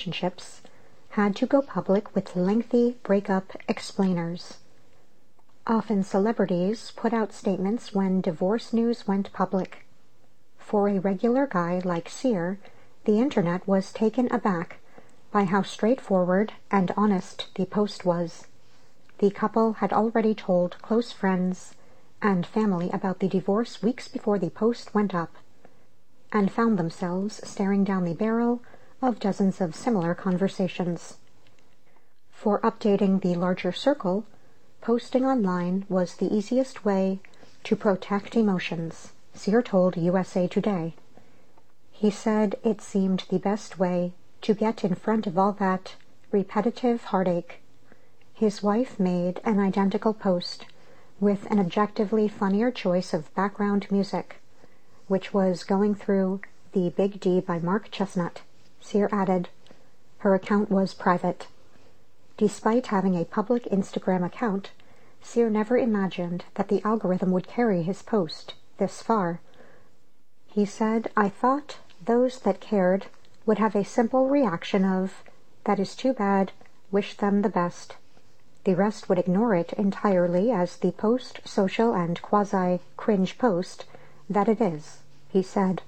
relationships had to go public with lengthy breakup explainers. Often celebrities put out statements when divorce news went public. For a regular guy like Cyr, the internet was taken aback by how straightforward and honest the post was. The couple had already told close friends and family about the divorce weeks before the post went up, and found themselves staring down the barrel of dozens of similar conversations. For updating the larger circle, posting online was the easiest way to protect emotions, Cyr told USA Today. He said it seemed the best way to get in front of all that repetitive heartache. His wife made an identical post with an objectively funnier choice of background music, which was going through the Big D by Mark Chestnut. Cyr added, her account was private. Despite having a public Instagram account, Cyr never imagined that the algorithm would carry his post this far. He said, I thought those that cared would have a simple reaction of, that is too bad, wish them the best. The rest would ignore it entirely as the post-social and quasi-cringe post that it is, he said.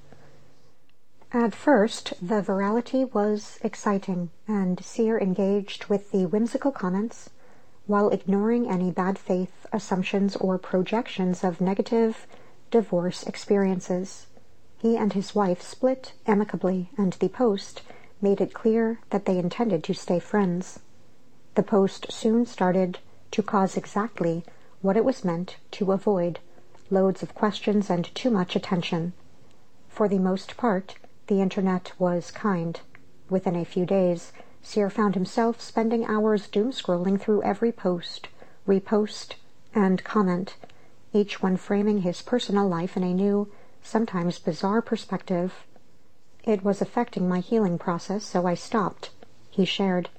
At first, the virality was exciting, and Cyr engaged with the whimsical comments while ignoring any bad faith assumptions or projections of negative divorce experiences. He and his wife split amicably, and the post made it clear that they intended to stay friends. The post soon started to cause exactly what it was meant to avoid, loads of questions and too much attention. For the most part, the internet was kind. Within a few days, Cyr found himself spending hours doom-scrolling through every post, repost, and comment, each one framing his personal life in a new, sometimes bizarre perspective. It was affecting my healing process, so I stopped, he shared.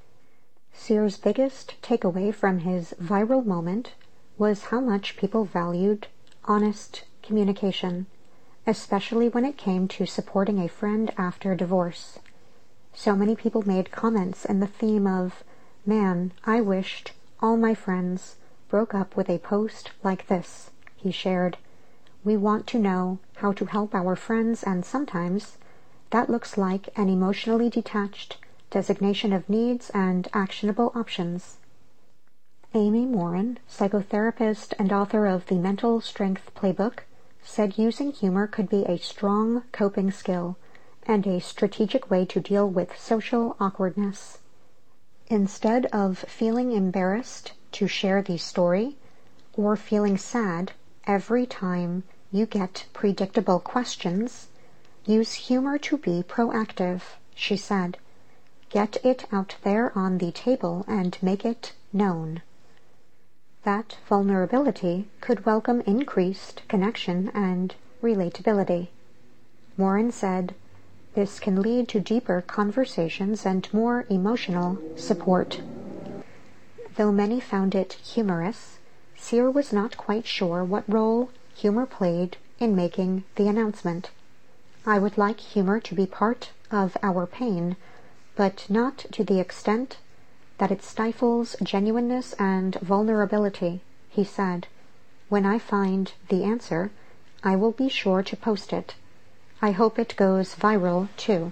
Cyr's biggest takeaway from his viral moment was how much people valued honest communication, especially when it came to supporting a friend after divorce. So many people made comments in the theme of, man, I wished all my friends broke up with a post like this, he shared. We want to know how to help our friends, and sometimes that looks like an emotionally detached designation of needs and actionable options. Amy Morin, psychotherapist and author of the Mental Strength Playbook, said using humor could be a strong coping skill and a strategic way to deal with social awkwardness. Instead of feeling embarrassed to share the story or feeling sad every time you get predictable questions, use humor to be proactive, she said. Get it out there on the table and make it known. That vulnerability could welcome increased connection and relatability. Morin said, this can lead to deeper conversations and more emotional support. Though many found it humorous, Cyr was not quite sure what role humor played in making the announcement. I would like humor to be part of our pain, but not to the extent that it stifles genuineness and vulnerability, he said. When I find the answer, I will be sure to post it. I hope it goes viral, too.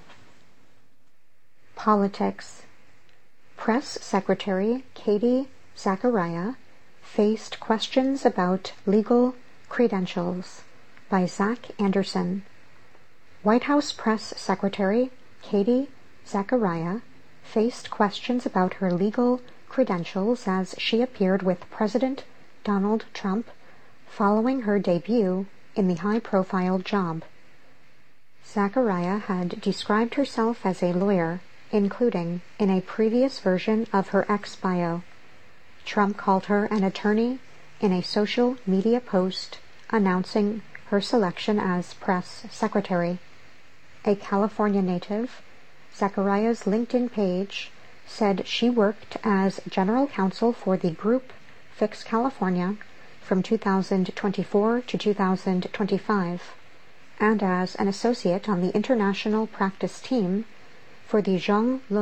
Politics. Press Secretary Katie Zachariah faced questions about legal credentials by Zach Anderson. White House Press Secretary Katie Zachariah faced questions about her legal credentials as she appeared with President Donald Trump following her debut in the high-profile job. Zachariah had described herself as a lawyer, including in a previous version of her ex-bio. Trump called her an attorney in a social media post announcing her selection as press secretary. A California native, Zachariah's LinkedIn page said she worked as general counsel for the group Fix California from 2024 to 2025, and as an associate on the international practice team for the Zhong